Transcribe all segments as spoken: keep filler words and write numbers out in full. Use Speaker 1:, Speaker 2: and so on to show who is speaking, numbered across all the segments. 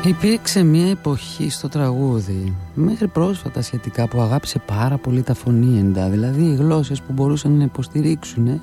Speaker 1: Υπήρξε μια εποχή στο τραγούδι, μέχρι πρόσφατα σχετικά, που αγάπησε πάρα πολύ τα φωνήεντα, δηλαδή οι γλώσσες που μπορούσαν να υποστηρίξουν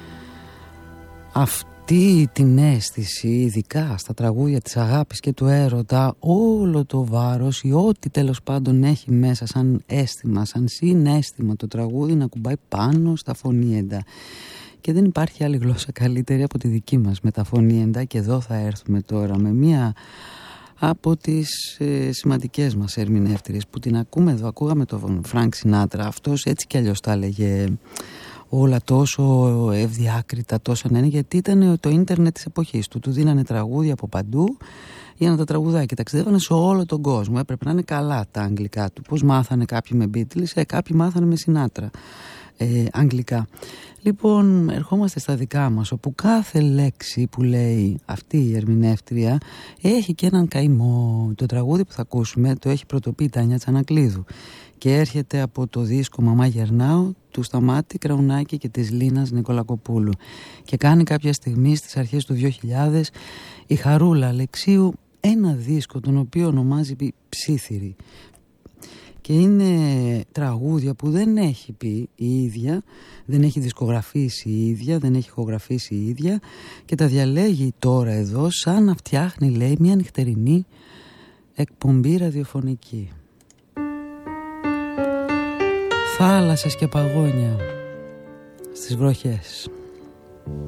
Speaker 1: αυτή την αίσθηση, ειδικά στα τραγούδια της αγάπης και του έρωτα, όλο το βάρος ή ό,τι τέλος πάντων έχει μέσα σαν αίσθημα, σαν συναίσθημα το τραγούδι, να κουμπάει πάνω στα φωνήεντα. Και δεν υπάρχει άλλη γλώσσα καλύτερη από τη δική μας με τα φωνήεντα, και εδώ θα έρθουμε τώρα με μια από τις ε, σημαντικές μας ερμηνεύτριες που την ακούμε εδώ. Ακούγαμε τον Φρανκ Σινάτρα, αυτός έτσι κι αλλιώς τα έλεγε όλα τόσο ευδιάκριτα, τόσο να είναι, γιατί ήταν το ίντερνετ της εποχής του. Του δίνανε τραγούδια από παντού για να τα τραγουδάει και ταξιδεύανε σε όλο τον κόσμο. Έπρεπε να είναι καλά τα αγγλικά του. Πώς μάθανε κάποιοι με Beatles, ε, κάποιοι μάθανε με Σινάτρα ε, αγγλικά. Λοιπόν, ερχόμαστε στα δικά μας, όπου κάθε λέξη που λέει αυτή η ερμηνεύτρια έχει και έναν καημό. Το τραγούδι που θα ακούσουμε το έχει πρωτοπεί η Τάνια Τσανακλείδου και έρχεται από το δίσκο «Μαμά γερνάω» του Σταμάτη Κραουνάκη και της Λίνας Νικολακοπούλου, και κάνει κάποια στιγμή στις αρχές του δύο χιλιάδες η Χαρούλα Αλεξίου ένα δίσκο τον οποίο ονομάζει «Ψήθυρη». Και είναι τραγούδια που δεν έχει πει η ίδια, δεν έχει δισκογραφήσει η ίδια, δεν έχει ηχογραφήσει η ίδια, και τα διαλέγει τώρα εδώ σαν να φτιάχνει, λέει, μια νυχτερινή εκπομπή ραδιοφωνική. Θάλασσες και παγόνια στις βροχές.